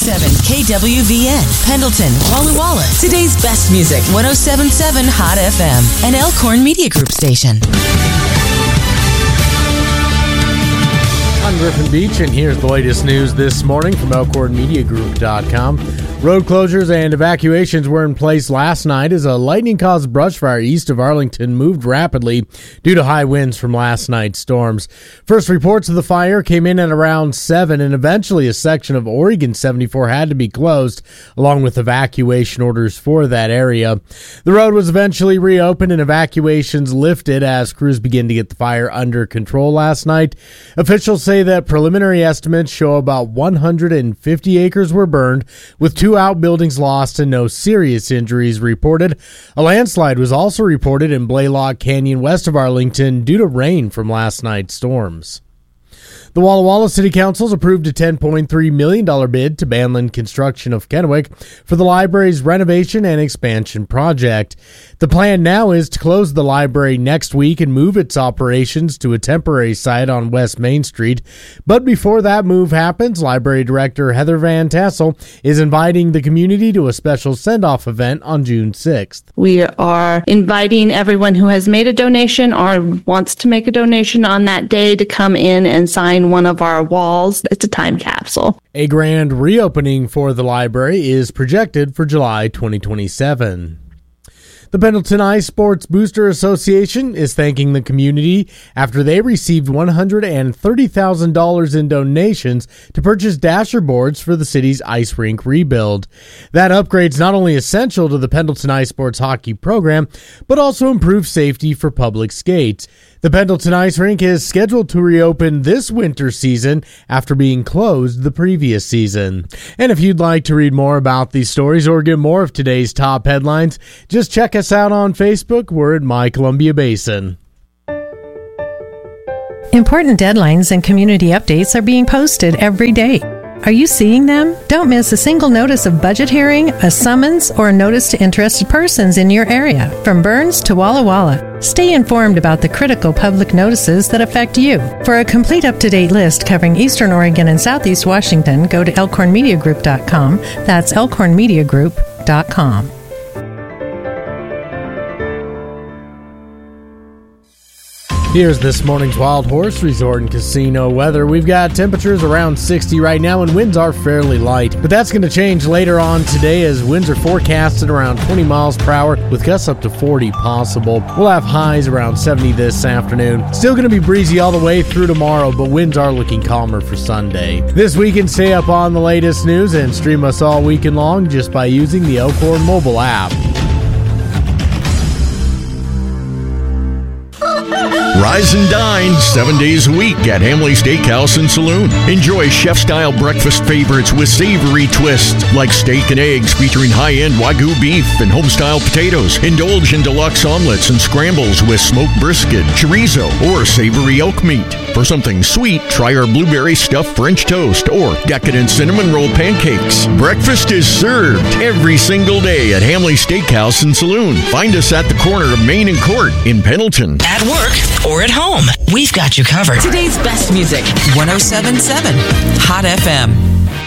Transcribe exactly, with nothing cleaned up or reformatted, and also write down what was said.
seven K W V N, Pendleton, Walla Walla. Today's best music, ten seventy-seven Hot F M, an Elkhorn Media Group station. I'm Griffin Beach, and here's the latest news this morning from Elkhorn Media Group dot com. Road closures and evacuations were in place last night as a lightning-caused brush fire east of Arlington moved rapidly due to high winds from last night's storms. First reports of the fire came in at around seven, and eventually a section of Oregon seventy-four had to be closed, along with evacuation orders for that area. The road was eventually reopened and evacuations lifted as crews began to get the fire under control last night. Officials say that preliminary estimates show about one hundred fifty acres were burned, with two outbuildings lost and no serious injuries reported. A landslide was also reported in Blaylock Canyon west of Arlington due to rain from last night's storms. The Walla Walla City Council's approved a ten point three million dollars bid to Banland Construction of Kennewick for the library's renovation and expansion project. The plan now is to close the library next week and move its operations to a temporary site on West Main Street. But before that move happens, Library Director Heather Van Tassel is inviting the community to a special send-off event on June sixth. We are inviting everyone who has made a donation or wants to make a donation on that day to come in and sign one of our walls. It's a time capsule. A grand reopening for the library is projected for July twenty twenty-seven. The Pendleton Ice Sports Booster Association is thanking the community after they received one hundred thirty thousand dollars in donations to purchase dasher boards for the city's ice rink rebuild. That upgrade's not only essential to the Pendleton Ice Sports hockey program, but also improves safety for public skates. The Pendleton Ice Rink is scheduled to reopen this winter season after being closed the previous season. And if you'd like to read more about these stories or get more of today's top headlines, just check us out on Facebook. We're at My Columbia Basin. Important deadlines and community updates are being posted every day. Are you seeing them? Don't miss a single notice of budget hearing, a summons, or a notice to interested persons in your area, from Burns to Walla Walla. Stay informed about the critical public notices that affect you. For a complete up-to-date list covering Eastern Oregon and Southeast Washington, go to Elkhorn Media Group dot com. That's Elkhorn Media Group dot com. Here's this morning's Wild Horse Resort and Casino weather. We've got temperatures around sixty right now and winds are fairly light. But that's going to change later on today as winds are forecasted around twenty miles per hour with gusts up to forty possible. We'll have highs around seventy this afternoon. Still going to be breezy all the way through tomorrow, but winds are looking calmer for Sunday. This weekend, stay up on the latest news and stream us all weekend long just by using the Elkhorn mobile app. Rise and dine seven days a week at Hamley Steakhouse and Saloon. Enjoy chef-style breakfast favorites with savory twists like steak and eggs featuring high-end Wagyu beef and home-style potatoes. Indulge in deluxe omelets and scrambles with smoked brisket, chorizo, or savory elk meat. For something sweet, try our blueberry stuffed French toast or decadent cinnamon roll pancakes. Breakfast is served every single day at Hamley Steakhouse and Saloon. Find us at the corner of Main and Court in Pendleton. At work or at home, we've got you covered. Today's best music, ten seventy-seven Hot F M.